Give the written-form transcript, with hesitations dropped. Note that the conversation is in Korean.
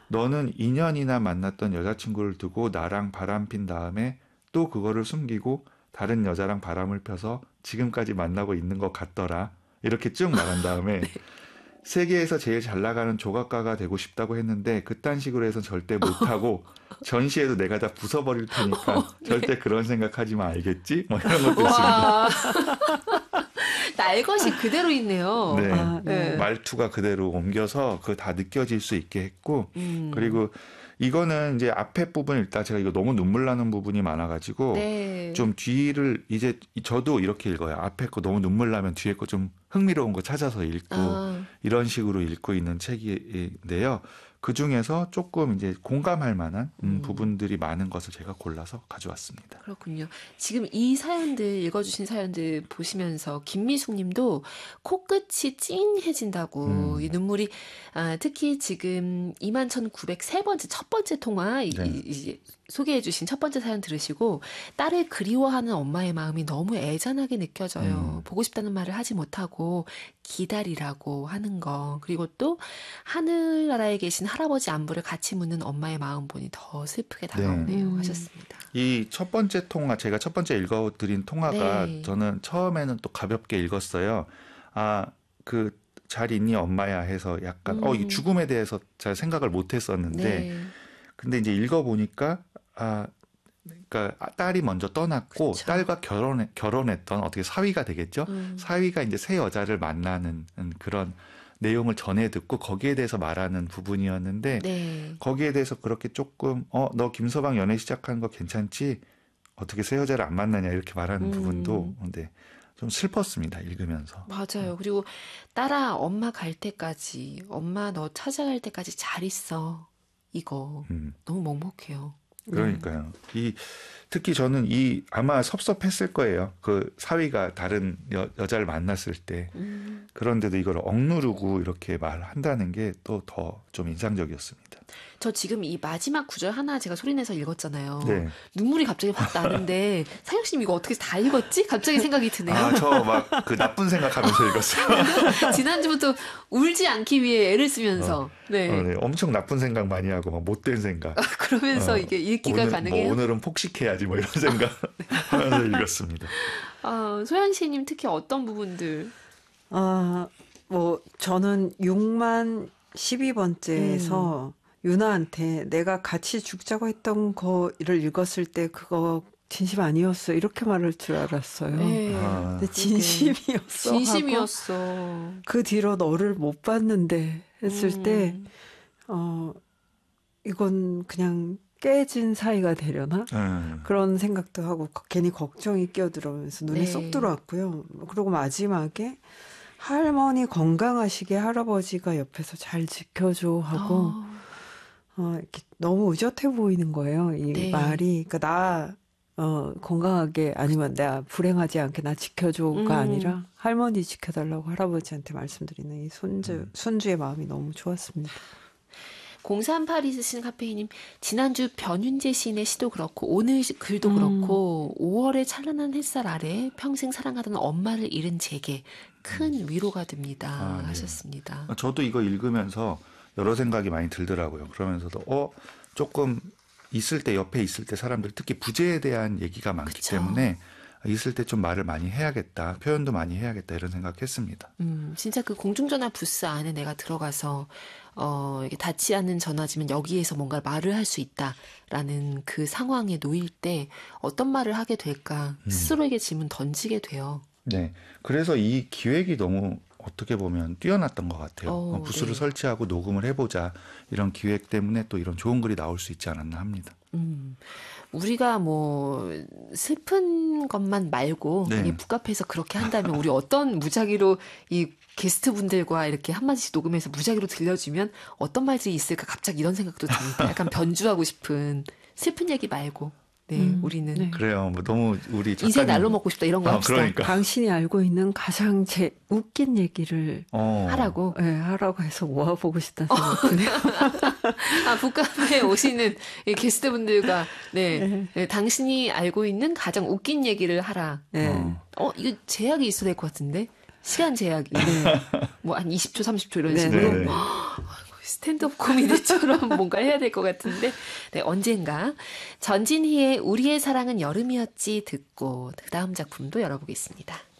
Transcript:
너는 2년이나 만났던 여자친구를 두고 나랑 바람핀 다음에 또 그거를 숨기고 다른 여자랑 바람을 펴서 지금까지 만나고 있는 것 같더라. 이렇게 쭉 말한 다음에 네. 세계에서 제일 잘 나가는 조각가가 되고 싶다고 했는데 그딴 식으로 해서 절대 못하고 전시회도 내가 다 부숴버릴 테니까 네. 절대 그런 생각하지 마. 알겠지? 뭐 이런 것도 있습니다. 와. 날 것이 그대로 있네요. 네. 네. 말투가 그대로 옮겨서 그거 다 느껴질 수 있게 했고 그리고 이거는 이제 앞에 부분 일단 제가 이거 너무 눈물 나는 부분이 많아가지고 네. 좀 뒤를 이제 저도 이렇게 읽어요. 앞에 거 너무 눈물 나면 뒤에 거 좀 흥미로운 거 찾아서 읽고 이런 식으로 읽고 있는 책인데요. 그 중에서 조금 이제 공감할 만한 부분들이 많은 것을 제가 골라서 가져왔습니다. 그렇군요. 지금 이 사연들 읽어주신 사연들 보시면서 김미숙 님도 코끝이 찡해진다고 이 눈물이 특히 지금 21,903번째 첫 번째 통화 이제 소개해 주신 첫 번째 사연 들으시고 딸을 그리워하는 엄마의 마음이 너무 애잔하게 느껴져요. 보고 싶다는 말을 하지 못하고 기다리라고 하는 거. 그리고 또 하늘나라에 계신 할아버지 안부를 같이 묻는 엄마의 마음 보니 더 슬프게 다가오네요. 하셨습니다. 이 첫 번째 통화, 제가 첫 번째 읽어드린 통화가 저는 처음에는 또 가볍게 읽었어요. 그 잘 있니 엄마야 해서 약간 이 죽음에 대해서 잘 생각을 못 했었는데 근데 이제 읽어보니까 그러니까 딸이 먼저 떠났고 그쵸. 딸과 결혼했던 어떻게 사위가 되겠죠. 사위가 이제 새 여자를 만나는 그런 내용을 전해 듣고 거기에 대해서 말하는 부분이었는데 거기에 대해서 그렇게 조금 너 김서방 연애 시작하는 거 괜찮지? 어떻게 새 여자를 안 만나냐 이렇게 말하는 부분도 근데 좀 슬펐습니다. 읽으면서. 맞아요. 그리고 딸아 엄마 갈 때까지 엄마 너 찾아갈 때까지 잘 있어. 이거 너무 먹먹해요. 그러니까요. 특히 저는 아마 섭섭했을 거예요. 그 사위가 다른 여자를 만났을 때. 그런데도 이걸 억누르고 이렇게 말한다는 게 또 더 좀 인상적이었습니다. 저 지금 이 마지막 구절 하나 제가 소리내서 읽었잖아요. 네. 눈물이 갑자기 확 나는데 상혁씨님 이거 어떻게 다 읽었지? 갑자기 생각이 드네요. 저 막 그 나쁜 생각하면서 읽었어요. 지난주부터 울지 않기 위해 애를 쓰면서. 네, 엄청 나쁜 생각 많이 하고 막 못된 생각. 그러면서 이게 읽기가 가능해요? 오늘은 폭식해야지 뭐 이런 생각 하면서 읽었습니다. 소연씨님 특히 어떤 부분들? 저는 6만 12번째에서 유나한테 내가 같이 죽자고 했던 거를 읽었을 때 그거 진심 아니었어 이렇게 말할 줄 알았어요. 근데 진심이었어. 진심이었어. 그 뒤로 너를 못 봤는데 했을 때 이건 그냥 깨진 사이가 되려나? 그런 생각도 하고 괜히 걱정이 끼어들어오면서 눈에 쏙 들어왔고요. 그리고 마지막에 할머니 건강하시게 할아버지가 옆에서 잘 지켜줘 하고 이렇게 너무 의젓해 보이는 거예요. 이 말이. 그러니까 나 건강하게 아니면 내가 불행하지 않게 나 지켜줘가 아니라 할머니 지켜달라고 할아버지한테 말씀드리는 이 손주의 마음이 너무 좋았습니다. 038이 쓰신 카페이님, 지난주 변윤재 시인의 시도 그렇고 오늘 글도 그렇고 5월의 찬란한 햇살 아래 평생 사랑하던 엄마를 잃은 제게 큰 위로가 됩니다. 하셨습니다. 저도 이거 읽으면서 여러 생각이 많이 들더라고요. 그러면서도 조금 옆에 있을 때 사람들 특히 부재에 대한 얘기가 많기 때문에 있을 때 좀 말을 많이 해야겠다. 표현도 많이 해야겠다. 이런 생각했습니다. 진짜 그 공중전화 부스 안에 내가 들어가서 이게 닿지 않는 전화지만 여기에서 뭔가 말을 할 수 있다라는 그 상황에 놓일 때 어떤 말을 하게 될까 스스로에게 질문 던지게 돼요. 네. 그래서 이 기획이 너무 어떻게 보면 뛰어났던 것 같아요. 부스를 설치하고 녹음을 해보자. 이런 기획 때문에 또 이런 좋은 글이 나올 수 있지 않았나 합니다. 우리가 뭐 슬픈 것만 말고 북카페에서 그렇게 한다면 우리 어떤 무작위로 이 게스트분들과 이렇게 한마디씩 녹음해서 무작위로 들려주면 어떤 말들이 있을까 갑자기 이런 생각도 듭니다. 약간 변주하고 싶은 슬픈 얘기 말고. 우리는. 그래요. 너무 우리 작가님. 인생 날로 먹고 싶다 이런 거 합시다. 그러니까. 당신이 알고 있는 가장 웃긴 얘기를 하라고. 하라고 해서 모아보고 싶다는 생각이 드네요. 북카페에 오시는 게스트분들과 당신이 알고 있는 가장 웃긴 얘기를 하라. 이거 제약이 있어야 될 것 같은데. 시간 제약이. 뭐 한 20초, 30초 이런 식으로. 스탠드업 코미디처럼 뭔가 해야 될 것 같은데 네, 언젠가 전진희의 우리의 사랑은 여름이었지 듣고 그 다음 작품도 열어보겠습니다.